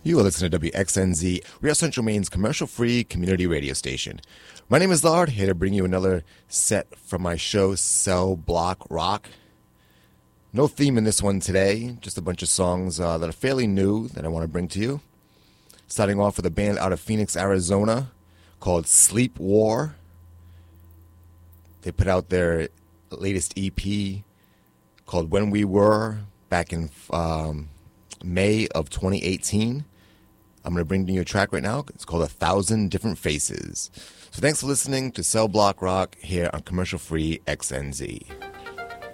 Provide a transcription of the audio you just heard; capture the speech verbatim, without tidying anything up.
You are listening to W X N Z, Real Central Maine's commercial-free community radio station. My name is Lard, here to bring you another set from my show, Cell Block Rock. No theme in this one today, just a bunch of songs uh, that are fairly new that I want to bring to you. Starting off with a band out of Phoenix, Arizona, called Sleep War. They put out their latest E P called When We Were back in um, May of twenty eighteen. I'm going to bring you a track right now. It's called A Thousand Different Faces. So thanks for listening to Cell Block Rock here on commercial-free X N Z.